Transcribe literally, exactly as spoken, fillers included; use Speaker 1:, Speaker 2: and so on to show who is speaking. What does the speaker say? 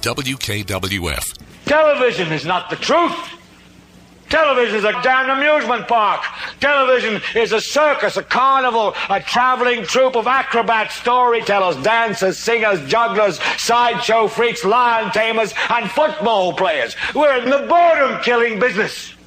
Speaker 1: W K W F.
Speaker 2: Television is not the truth. Television is a damn amusement park. Television is a circus, a carnival, a traveling troupe of acrobats, storytellers, dancers, singers, jugglers, sideshow freaks, lion tamers, and football players. We're in the boredom-killing business.